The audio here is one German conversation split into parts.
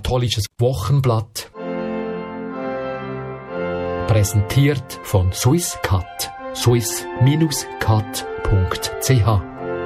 katholisches Wochenblatt. Präsentiert von Swisscat. swiss-cat.ch.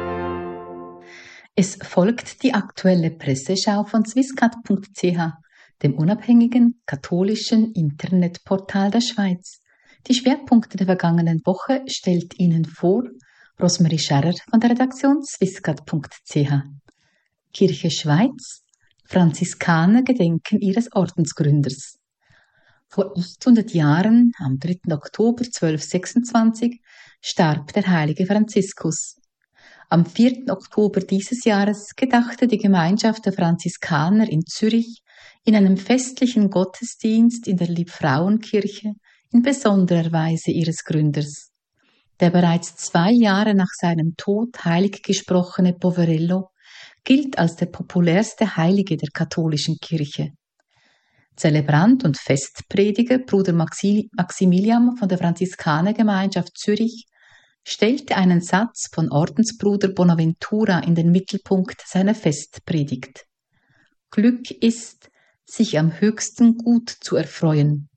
Es folgt die aktuelle Presseschau von swisscat.ch, dem unabhängigen katholischen Internetportal der Schweiz. Die Schwerpunkte der vergangenen Woche stellt Ihnen vor Rosemarie Scherrer von der Redaktion swisscat.ch. Kirche Schweiz. Franziskaner gedenken ihres Ordensgründers. Vor 800 Jahren, am 3. Oktober 1226, starb der heilige Franziskus. Am 4. Oktober dieses Jahres gedachte die Gemeinschaft der Franziskaner in Zürich in einem festlichen Gottesdienst in der Liebfrauenkirche in besonderer Weise ihres Gründers. Der bereits 2 Jahre nach seinem Tod heilig gesprochene Poverello gilt als der populärste Heilige der katholischen Kirche. Zelebrant und Festprediger Bruder Maximilian von der Franziskanergemeinschaft Zürich stellte einen Satz von Ordensbruder Bonaventura in den Mittelpunkt seiner Festpredigt. Glück ist, sich am höchsten Gut zu erfreuen.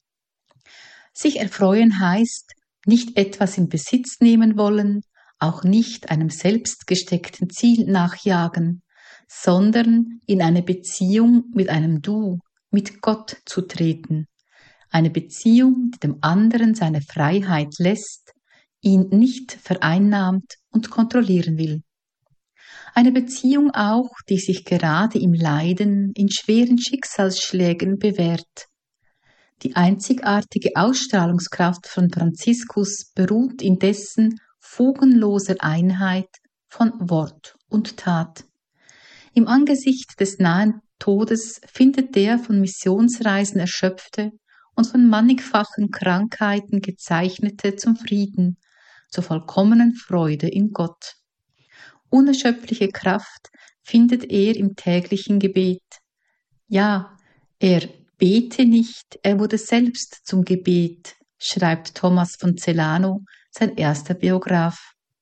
Sich erfreuen heißt, nicht etwas in Besitz nehmen wollen, auch nicht einem selbst gesteckten Ziel nachjagen, sondern in eine Beziehung mit einem Du, mit Gott zu treten. Eine Beziehung, die dem anderen seine Freiheit lässt, ihn nicht vereinnahmt und kontrollieren will. Eine Beziehung auch, die sich gerade im Leiden, in schweren Schicksalsschlägen bewährt. Die einzigartige Ausstrahlungskraft von Franziskus beruht in dessen fugenloser Einheit von Wort und Tat. Im Angesicht des nahen Todes findet der von Missionsreisen erschöpfte und von mannigfachen Krankheiten gezeichnete zum Frieden, zur vollkommenen Freude in Gott. Unerschöpfliche Kraft findet er im täglichen Gebet. Ja, er bete nicht, er wurde selbst zum Gebet, schreibt Thomas von Celano, sein erster Biograf.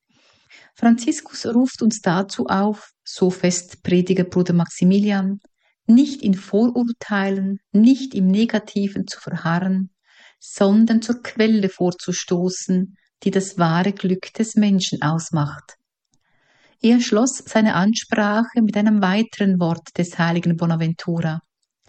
Franziskus ruft uns dazu auf, so Festprediger Bruder Maximilian, nicht in Vorurteilen, nicht im Negativen zu verharren, sondern zur Quelle vorzustoßen, die das wahre Glück des Menschen ausmacht. Er schloss seine Ansprache mit einem weiteren Wort des heiligen Bonaventura.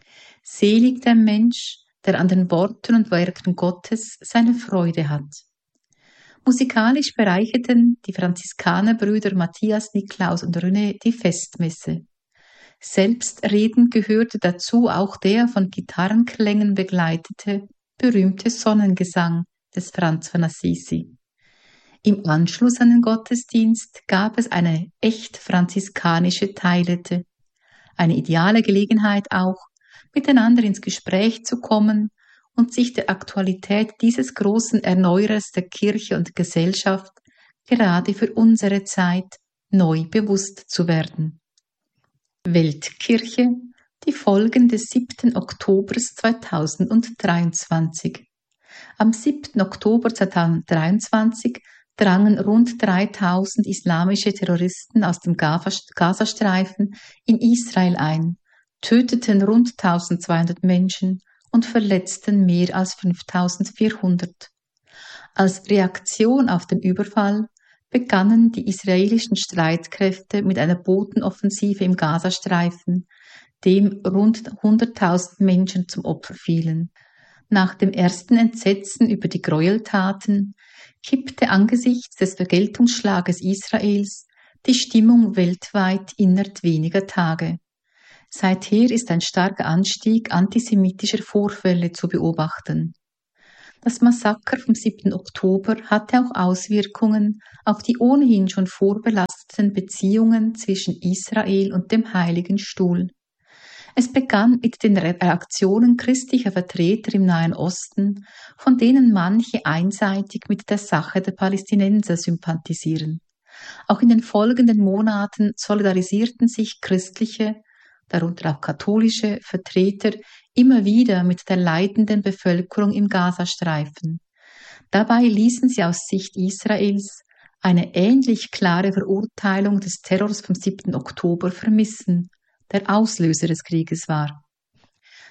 Selig der Mensch, der an den Worten und Werken Gottes seine Freude hat. Musikalisch bereicherten die Franziskanerbrüder Matthias, Niklaus und René die Festmesse. Selbstredend gehörte dazu auch der von Gitarrenklängen begleitete, berühmte Sonnengesang des Franz von Assisi. Im Anschluss an den Gottesdienst gab es eine echt franziskanische Teilete, eine ideale Gelegenheit auch, miteinander ins Gespräch zu kommen und sich der Aktualität dieses großen Erneuerers der Kirche und Gesellschaft gerade für unsere Zeit neu bewusst zu werden. Weltkirche, die Folgen des 7. Oktobers 2023. Am 7. Oktober 2023 drangen rund 3000 islamische Terroristen aus dem Gazastreifen in Israel ein, töteten rund 1200 Menschen und verletzten mehr als 5400. Als Reaktion auf den Überfall begannen die israelischen Streitkräfte mit einer Bodenoffensive im Gazastreifen, dem rund 100.000 Menschen zum Opfer fielen. Nach dem ersten Entsetzen über die Gräueltaten kippte angesichts des Vergeltungsschlages Israels die Stimmung weltweit innerhalb weniger Tage. Seither ist ein starker Anstieg antisemitischer Vorfälle zu beobachten. Das Massaker vom 7. Oktober hatte auch Auswirkungen auf die ohnehin schon vorbelasteten Beziehungen zwischen Israel und dem Heiligen Stuhl. Es begann mit den Reaktionen christlicher Vertreter im Nahen Osten, von denen manche einseitig mit der Sache der Palästinenser sympathisieren. Auch in den folgenden Monaten solidarisierten sich christliche, darunter auch katholische Vertreter immer wieder mit der leidenden Bevölkerung im Gazastreifen. Dabei ließen sie aus Sicht Israels eine ähnlich klare Verurteilung des Terrors vom 7. Oktober vermissen, der Auslöser des Krieges war.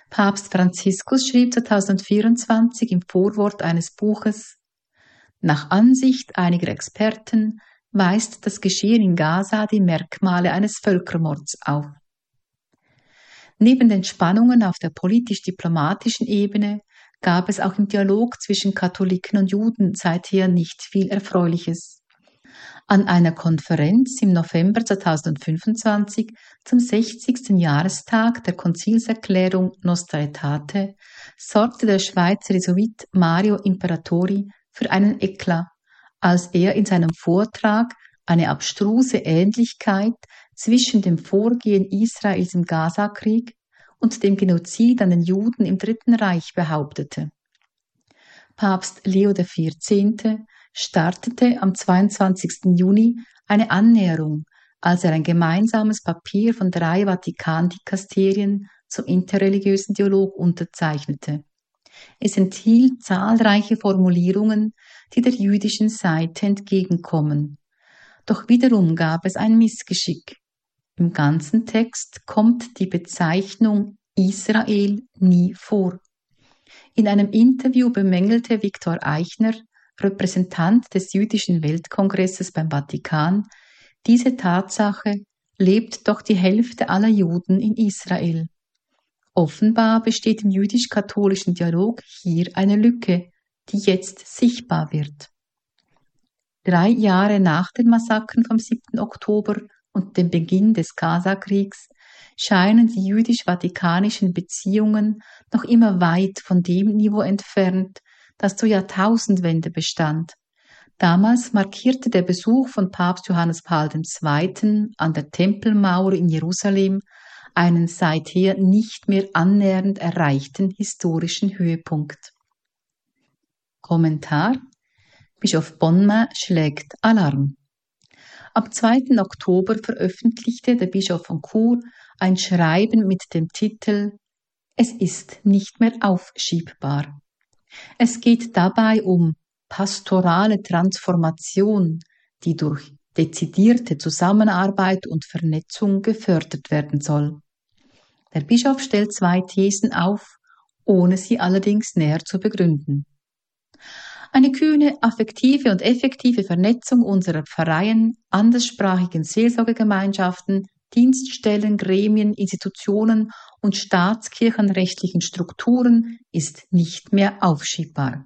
Papst Franziskus schrieb 2024 im Vorwort eines Buches: Nach Ansicht einiger Experten weist das Geschehen in Gaza die Merkmale eines Völkermords auf. Neben den Spannungen auf der politisch-diplomatischen Ebene gab es auch im Dialog zwischen Katholiken und Juden seither nicht viel Erfreuliches. An einer Konferenz im November 2025 zum 60. Jahrestag der Konzilserklärung Nostra Aetate sorgte der Schweizer Jesuit Mario Imperatori für einen Eklat, als er in seinem Vortrag eine abstruse Ähnlichkeit zwischen dem Vorgehen Israels im Gazakrieg und dem Genozid an den Juden im Dritten Reich behauptete. Papst Leo XIV. Startete am 22. Juni eine Annäherung, als er ein gemeinsames Papier von 3 Vatikan-Dikasterien zum interreligiösen Dialog unterzeichnete. Es enthielt zahlreiche Formulierungen, die der jüdischen Seite entgegenkommen. Doch wiederum gab es ein Missgeschick. Im ganzen Text kommt die Bezeichnung Israel nie vor. In einem Interview bemängelte Viktor Eichner, Repräsentant des Jüdischen Weltkongresses beim Vatikan, diese Tatsache: lebt doch die Hälfte aller Juden in Israel. Offenbar besteht im jüdisch-katholischen Dialog hier eine Lücke, die jetzt sichtbar wird. 3 Jahre nach den Massakern vom 7. Oktober und dem Beginn des Gazakriegs scheinen die jüdisch-vatikanischen Beziehungen noch immer weit von dem Niveau entfernt, das zur Jahrtausendwende bestand. Damals markierte der Besuch von Papst Johannes Paul II. An der Tempelmauer in Jerusalem einen seither nicht mehr annähernd erreichten historischen Höhepunkt. Kommentar: Bischof Bonnemann schlägt Alarm. Am 2. Oktober veröffentlichte der Bischof von Chur ein Schreiben mit dem Titel »Es ist nicht mehr aufschiebbar«. Es geht dabei um pastorale Transformation, die durch dezidierte Zusammenarbeit und Vernetzung gefördert werden soll. Der Bischof stellt 2 Thesen auf, ohne sie allerdings näher zu begründen. Eine kühne, affektive und effektive Vernetzung unserer Pfarreien, anderssprachigen Seelsorgegemeinschaften, Dienststellen, Gremien, Institutionen und staatskirchenrechtlichen Strukturen ist nicht mehr aufschiebbar.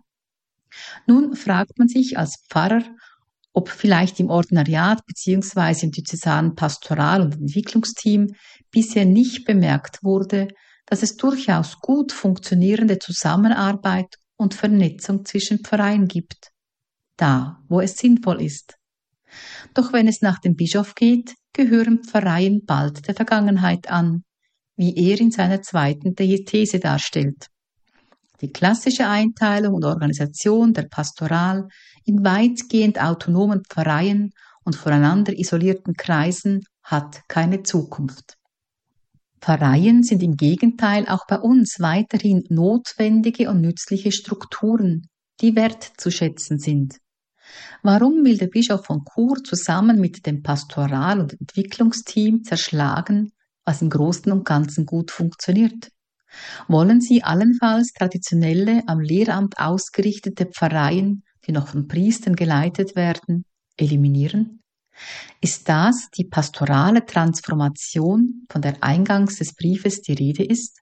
Nun fragt man sich als Pfarrer, ob vielleicht im Ordinariat bzw. im diözesanen Pastoral- und Entwicklungsteam bisher nicht bemerkt wurde, dass es durchaus gut funktionierende Zusammenarbeit und Vernetzung zwischen Pfarreien gibt, da, wo es sinnvoll ist. Doch wenn es nach dem Bischof geht, gehören Pfarreien bald der Vergangenheit an, wie er in seiner 2. These darstellt. Die klassische Einteilung und Organisation der Pastoral in weitgehend autonomen Pfarreien und voneinander isolierten Kreisen hat keine Zukunft. Pfarreien sind im Gegenteil auch bei uns weiterhin notwendige und nützliche Strukturen, die wertzuschätzen sind. Warum will der Bischof von Chur zusammen mit dem Pastoral- und Entwicklungsteam zerschlagen, was im Großen und Ganzen gut funktioniert? Wollen Sie allenfalls traditionelle, am Lehramt ausgerichtete Pfarreien, die noch von Priestern geleitet werden, eliminieren? Ist das die pastorale Transformation, von der eingangs des Briefes die Rede ist?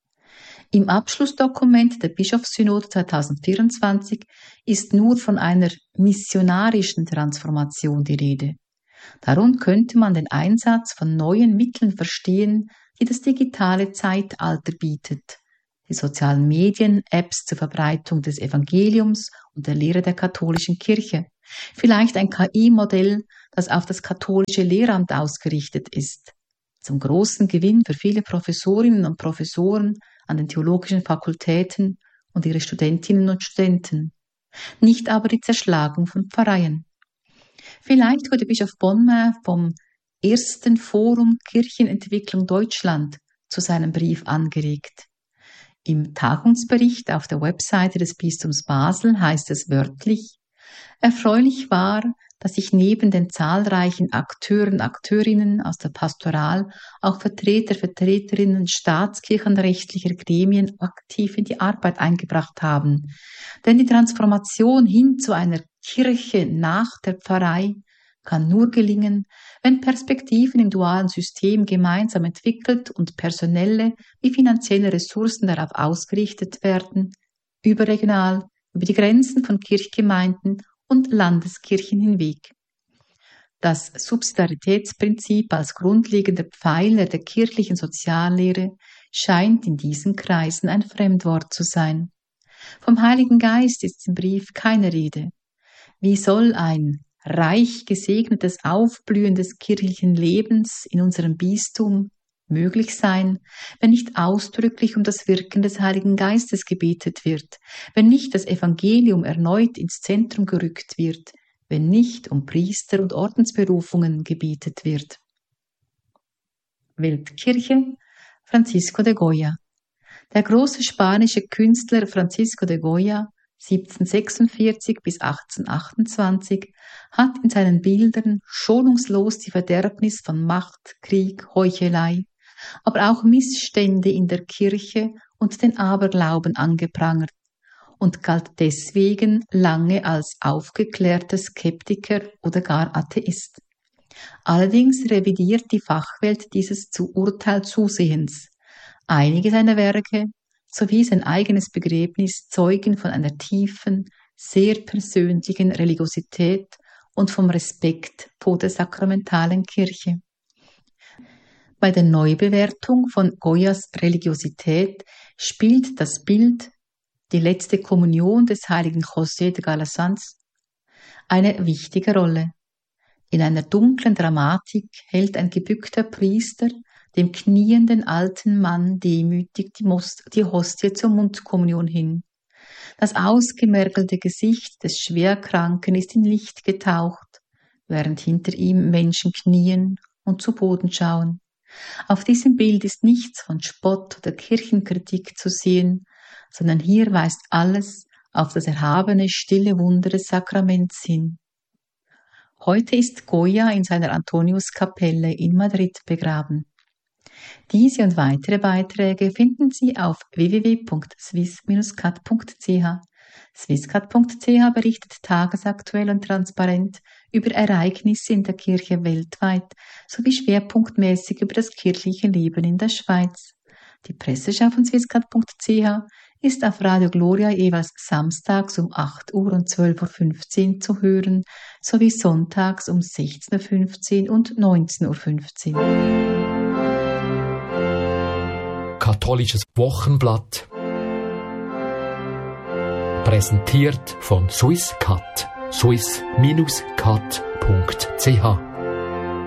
Im Abschlussdokument der Bischofssynode 2024 ist nur von einer missionarischen Transformation die Rede. Darum könnte man den Einsatz von neuen Mitteln verstehen, die das digitale Zeitalter bietet. Die sozialen Medien, Apps zur Verbreitung des Evangeliums und der Lehre der katholischen Kirche. Vielleicht ein KI-Modell, das auf das katholische Lehramt ausgerichtet ist. Zum großen Gewinn für viele Professorinnen und Professoren an den theologischen Fakultäten und ihre Studentinnen und Studenten. Nicht aber die Zerschlagung von Pfarreien. Vielleicht wurde Bischof Bonnemann vom ersten Forum Kirchenentwicklung Deutschland zu seinem Brief angeregt. Im Tagungsbericht auf der Webseite des Bistums Basel heißt es wörtlich: Erfreulich war, dass sich neben den zahlreichen Akteuren, Akteurinnen aus der Pastoral auch Vertreter, Vertreterinnen staatskirchenrechtlicher Gremien aktiv in die Arbeit eingebracht haben. Denn die Transformation hin zu einer Kirche nach der Pfarrei kann nur gelingen, wenn Perspektiven im dualen System gemeinsam entwickelt und personelle wie finanzielle Ressourcen darauf ausgerichtet werden, überregional, über die Grenzen von Kirchgemeinden und Landeskirchen hinweg. Das Subsidiaritätsprinzip als grundlegender Pfeiler der kirchlichen Soziallehre scheint in diesen Kreisen ein Fremdwort zu sein. Vom Heiligen Geist ist im Brief keine Rede. Wie soll ein reich gesegnetes Aufblühen des kirchlichen Lebens in unserem Bistum möglich sein, wenn nicht ausdrücklich um das Wirken des Heiligen Geistes gebetet wird, wenn nicht das Evangelium erneut ins Zentrum gerückt wird, wenn nicht um Priester- und Ordensberufungen gebetet wird. Weltkirche Francisco de Goya. Der große spanische Künstler Francisco de Goya 1746 bis 1828 hat in seinen Bildern schonungslos die Verderbnis von Macht, Krieg, Heuchelei, aber auch Missstände in der Kirche und den Aberglauben angeprangert und galt deswegen lange als aufgeklärter Skeptiker oder gar Atheist. Allerdings revidiert die Fachwelt dieses Urteil zusehends. Einige seiner Werke sowie sein eigenes Begräbnis zeugen von einer tiefen, sehr persönlichen Religiosität und vom Respekt vor der sakramentalen Kirche. Bei der Neubewertung von Goyas Religiosität spielt das Bild Die letzte Kommunion des heiligen José de Galasanz eine wichtige Rolle. In einer dunklen Dramatik hält ein gebückter Priester dem knienden alten Mann demütig die Hostie zur Mundkommunion hin. Das ausgemergelte Gesicht des Schwerkranken ist in Licht getaucht, während hinter ihm Menschen knien und zu Boden schauen. Auf diesem Bild ist nichts von Spott oder Kirchenkritik zu sehen, sondern hier weist alles auf das erhabene, stille Wunder des Sakraments hin. Heute ist Goya in seiner Antoniuskapelle in Madrid begraben. Diese und weitere Beiträge finden Sie auf www.swiss-cat.ch. Swisscat.ch berichtet tagesaktuell und transparent über Ereignisse in der Kirche weltweit sowie schwerpunktmäßig über das kirchliche Leben in der Schweiz. Die Presseschau von Swisscat.ch ist auf Radio Gloria jeweils samstags um 8 Uhr und 12.15 Uhr zu hören, sowie sonntags um 16.15 Uhr und 19.15 Uhr. Katholisches Wochenblatt. Präsentiert von Swisscat. swiss-cat.ch